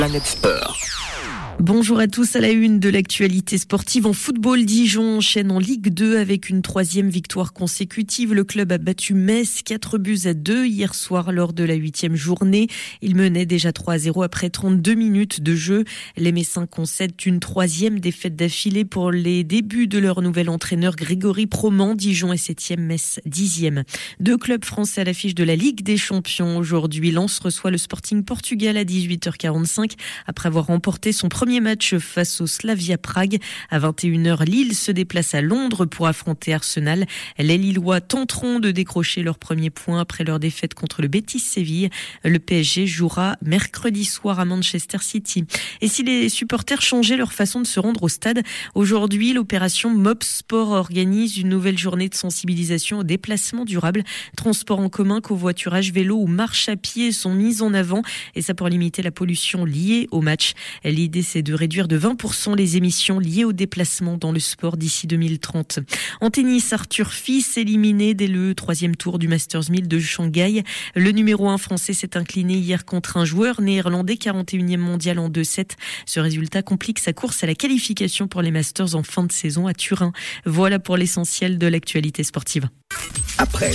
Planète Sport. Bonjour à tous, à la une de l'actualité sportive en football. Dijon enchaîne en Ligue 2 avec une 3e victoire consécutive. Le club a battu Metz 4-2 hier soir lors de la 8e journée. Il menait déjà 3-0 après 32 minutes de jeu. Les Messins concèdent une 3e défaite d'affilée pour les débuts de leur nouvel entraîneur Grégory Proman. Dijon est 7e, Metz 10e. 2 clubs français à l'affiche de la Ligue des Champions. Aujourd'hui, Lens reçoit le Sporting Portugal à 18h45 après avoir remporté son premier match face au Slavia Prague. À 21h, Lille se déplace à Londres pour affronter Arsenal. Les Lillois tenteront de décrocher leur premier point après leur défaite contre le Betis Séville. Le PSG jouera mercredi soir à Manchester City. Et si les supporters changeaient leur façon de se rendre au stade, aujourd'hui, l'opération MOP Sport organise une nouvelle journée de sensibilisation au déplacement durable. Transport en commun, covoiturage, vélo ou marche à pied sont mis en avant, et ça pour limiter la pollution liée au match. L'idée, c'est de réduire de 20% les émissions liées au déplacement dans le sport d'ici 2030. En tennis, Arthur Fils éliminé dès le 3e tour du Masters 1000 de Shanghai. Le numéro 1 français s'est incliné hier contre un joueur néerlandais 41e mondial en 2-7. Ce résultat complique sa course à la qualification pour les Masters en fin de saison à Turin. Voilà pour l'essentiel de l'actualité sportive. Après